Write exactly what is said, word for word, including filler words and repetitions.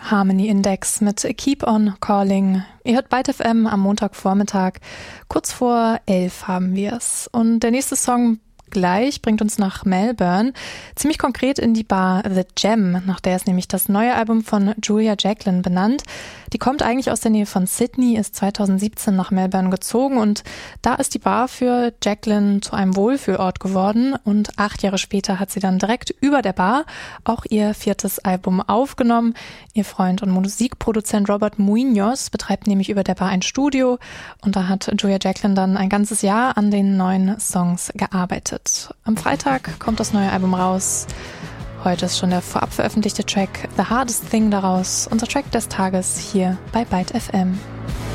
Harmony Index mit Keep on Calling. Ihr hört Byte F M am Montagvormittag. Kurz vor elf haben wir es. Und der nächste Song gleich bringt uns nach Melbourne, ziemlich konkret in die Bar The Gem, nach der ist nämlich das neue Album von Julia Jacklin benannt. Die kommt eigentlich aus der Nähe von Sydney, ist zweitausendsiebzehn nach Melbourne gezogen und da ist die Bar für Jacklin zu einem Wohlfühlort geworden und acht Jahre später hat sie dann direkt über der Bar auch ihr viertes Album aufgenommen. Ihr Freund und Musikproduzent Robert Munoz betreibt nämlich über der Bar ein Studio und da hat Julia Jacklin dann ein ganzes Jahr an den neuen Songs gearbeitet. Am Freitag kommt das neue Album raus. Heute ist schon der vorab veröffentlichte Track The Hardest Thing daraus, unser Track des Tages hier bei Byte F M.